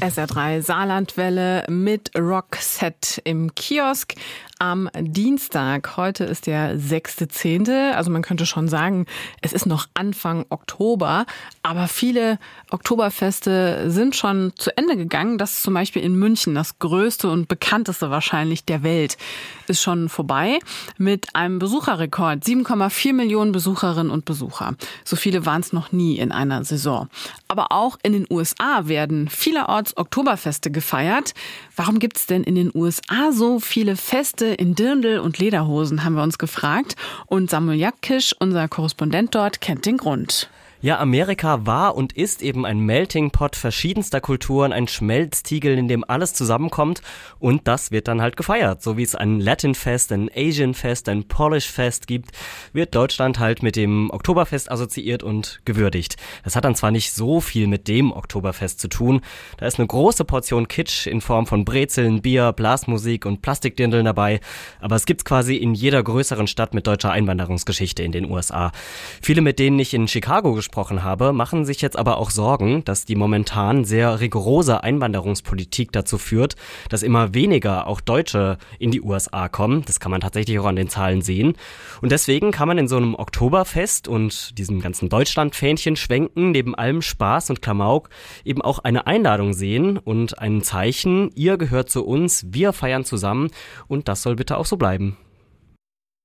SR3 Saarlandwelle mit Roxette im Kiosk am Dienstag. Heute ist der 6.10. Also man könnte schon sagen, es ist noch Anfang Oktober. Aber viele Oktoberfeste sind schon zu Ende gegangen. Das ist zum Beispiel in München, das größte und bekannteste wahrscheinlich der Welt, ist schon vorbei mit einem Besucherrekord. 7,4 Millionen Besucherinnen und Besucher. So viele waren es noch nie in einer Saison. Aber auch in den USA werden vielerorts Oktoberfeste gefeiert. Warum gibt es denn in den USA so viele Feste in Dirndl und Lederhosen, haben wir uns gefragt. Und Samuel Jakkisch, unser Korrespondent dort, kennt den Grund. Ja, Amerika war und ist eben ein Melting Pot verschiedenster Kulturen, ein Schmelztiegel, in dem alles zusammenkommt, und das wird dann halt gefeiert. So wie es ein Latin Fest, ein Asian Fest, ein Polish Fest gibt, wird Deutschland halt mit dem Oktoberfest assoziiert und gewürdigt. Das hat dann zwar nicht so viel mit dem Oktoberfest zu tun, da ist eine große Portion Kitsch in Form von Brezeln, Bier, Blasmusik und Plastikdirndeln dabei, aber es gibt's quasi in jeder größeren Stadt mit deutscher Einwanderungsgeschichte in den USA. Viele, mit denen ich in Chicago gesprochen habe, machen sich jetzt aber auch Sorgen, dass die momentan sehr rigorose Einwanderungspolitik dazu führt, dass immer weniger auch Deutsche in die USA kommen. Das kann man tatsächlich auch an den Zahlen sehen. Und deswegen kann man in so einem Oktoberfest und diesem ganzen Deutschland-Fähnchen schwenken, neben allem Spaß und Klamauk eben auch eine Einladung sehen und ein Zeichen: Ihr gehört zu uns, wir feiern zusammen, und das soll bitte auch so bleiben.